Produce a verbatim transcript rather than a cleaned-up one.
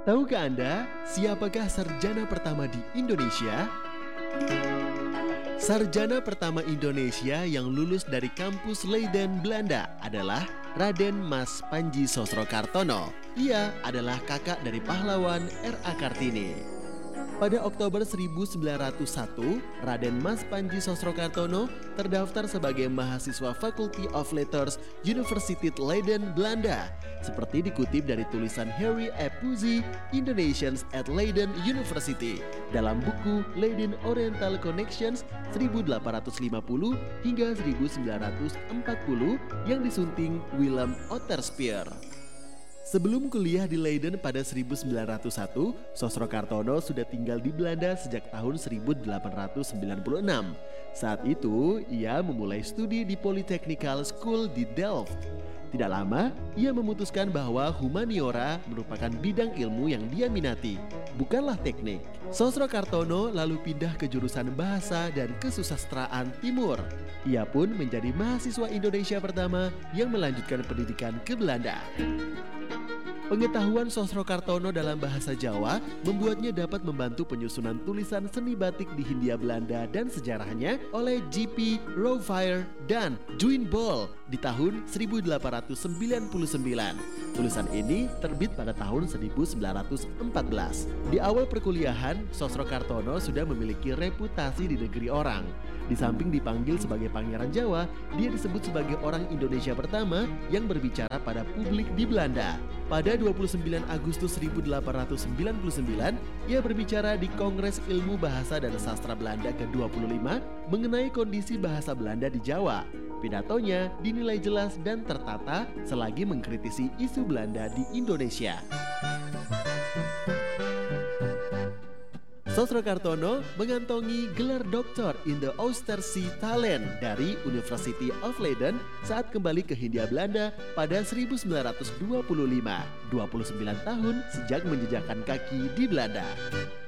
Tahukah Anda siapakah sarjana pertama di Indonesia? Sarjana pertama Indonesia yang lulus dari kampus Leiden, Belanda adalah Raden Mas Panji Sosrokartono. Ia adalah kakak dari pahlawan R A Kartini. Pada Oktober seribu sembilan ratus satu, Raden Mas Panji Sosrokartono terdaftar sebagai mahasiswa Faculty of Letters Universiteit Leiden, Belanda. Seperti dikutip dari tulisan Harry Epuzzi, Indonesians at Leiden University dalam buku Leiden Oriental Connections seribu delapan ratus lima puluh hingga seribu sembilan ratus empat puluh yang disunting Willem Otterspeer. Sebelum kuliah di Leiden pada seribu sembilan ratus satu, Sosrokartono sudah tinggal di Belanda sejak tahun seribu delapan ratus sembilan puluh enam. Saat itu, ia memulai studi di Polytechnical School di Delft. Tidak lama, ia memutuskan bahwa humaniora merupakan bidang ilmu yang dia minati, bukanlah teknik. Sosrokartono lalu pindah ke jurusan bahasa dan kesusastraan timur. Ia pun menjadi mahasiswa Indonesia pertama yang melanjutkan pendidikan ke Belanda. Pengetahuan Sosrokartono dalam bahasa Jawa membuatnya dapat membantu penyusunan tulisan seni batik di Hindia Belanda dan sejarahnya oleh J P Rouwfire dan Juin Bol di tahun seribu delapan ratus sembilan puluh sembilan. Tulisan ini terbit pada tahun seribu sembilan ratus empat belas. Di awal perkuliahan, Sosrokartono sudah memiliki reputasi di negeri orang. Di samping dipanggil sebagai Pangeran Jawa, dia disebut sebagai orang Indonesia pertama yang berbicara pada publik di Belanda. Pada dua puluh sembilan Agustus seribu delapan ratus sembilan puluh sembilan, ia berbicara di Kongres Ilmu Bahasa dan Sastra Belanda ke dua puluh lima mengenai kondisi bahasa Belanda di Jawa. Pidatonya dinilai jelas dan tertata selagi mengkritisi isu Belanda di Indonesia. Sosrokartono mengantongi gelar doktor in the Oostersche-talen dari University of Leiden saat kembali ke Hindia Belanda pada seribu sembilan ratus dua puluh lima, dua puluh sembilan tahun sejak menjejakkan kaki di Belanda.